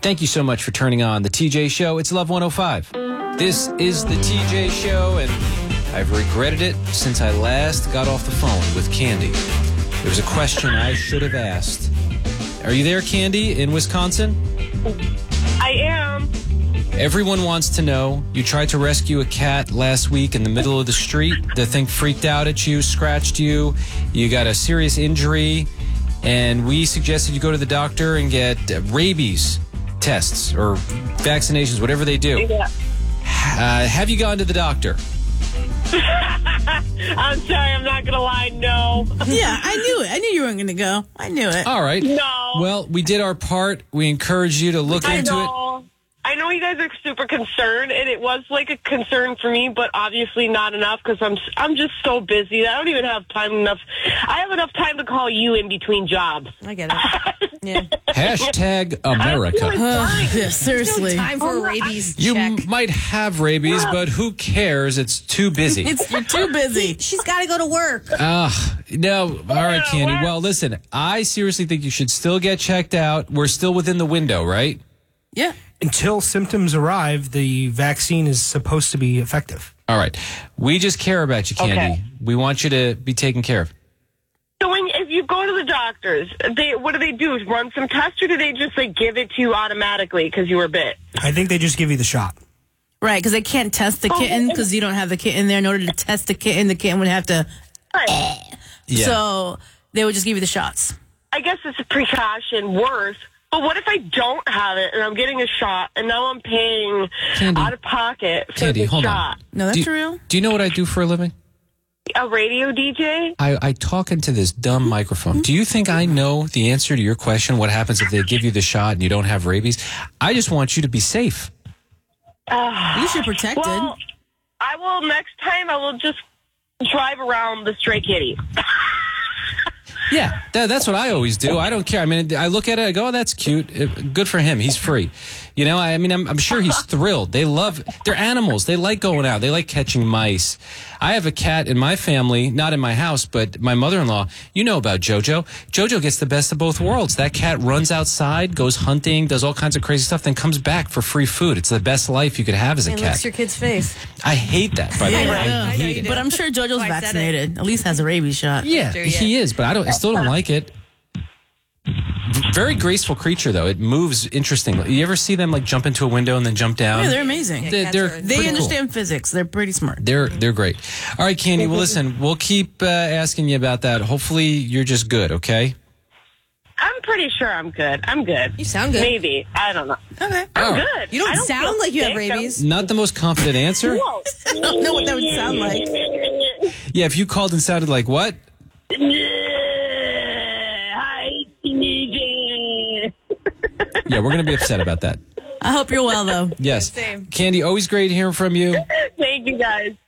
Thank you so much for turning on the TJ Show. It's Love 105. This is the TJ Show, and I've regretted it since I last got off the phone with Candy. There was a question I should have asked. Are you there, Candy, in Wisconsin? I am. Everyone wants to know, you tried to rescue a cat last week in the middle of the street. The thing freaked out at you, scratched you. You got a serious injury, and we suggested you go to the doctor and get rabies tests or vaccinations, whatever they do. Yeah. Have you gone to the doctor? I'm sorry, I'm not going to lie, no. Yeah, I knew it. I knew you weren't going to go. I knew it. All right. No. Well, we did our part. We encourage you to look into it. I know you guys are super concerned, and it was like a concern for me, but obviously not enough because I'm just so busy. I don't even have time enough. I have enough time to call you in between jobs. I get it. Yeah. Hashtag America. Yeah, seriously. Time for a rabies You check. might have rabies, but who cares? It's too busy. You're too busy. She's got to go to work. No. All right, Candy. what? Well, listen, I seriously think you should still get checked out. We're still within the window, right? Yeah. Until symptoms arrive, the vaccine is supposed to be effective. All right. We just care about you, Candy. Okay. We want you to be taken care of. So if you go to the doctors, what do they do? Run some tests, or do they just give it to you automatically because you were bit? I think they just give you the shot. Right, because they can't test the kitten because you don't have the kitten there. In order to test the kitten would have to... Right. Yeah. So they would just give you the shots. I guess it's a precaution worth. But what if I don't have it and I'm getting a shot and now I'm paying Candy. out of pocket for Candy, the hold shot? on. No, that's do, real. Do you know what I do for a living? A radio DJ? I talk into this dumb microphone. Do you think I know the answer to your question? What happens if they give you the shot and you don't have rabies? I just want you to be safe. At least you're protected. Well, I will next time. I will just drive around the stray kitty. Yeah, that's what I always do. I don't care. I mean, I look at it, I go, oh, that's cute. Good for him. He's free. You know, I mean, I'm sure he's thrilled. They're animals. They like going out. They like catching mice. I have a cat in my family, not in my house, but my mother-in-law, you know about Jojo. Jojo gets the best of both worlds. That cat runs outside, goes hunting, does all kinds of crazy stuff, then comes back for free food. It's the best life you could have as a And cat. licks your kid's face. I hate that, by the way. I hate it. But I'm sure JoJo's I said it. vaccinated. At least has a rabies shot. Yeah, Sure, he is, but I still don't like it. Very graceful creature, though. It moves interestingly. You ever see them jump into a window and then jump down? Yeah, they're amazing. They're They pretty understand cool. physics. They're pretty smart. They're great. All right, Candy. Well, listen, we'll keep asking you about that. Hopefully, you're just good. Okay. I'm pretty sure I'm good. I'm good. You sound good. Maybe. I don't know. Okay. I'm All right. good. You I don't sound feel like you have sick. rabies. Not the most confident answer. Whoa. I don't know what that would sound like. Yeah, if you called and sounded like what? Hi, TJ. Yeah, we're gonna be upset about that. I hope you're well, though. Yes. Same. Candy, always great hearing from you. Thank you, guys.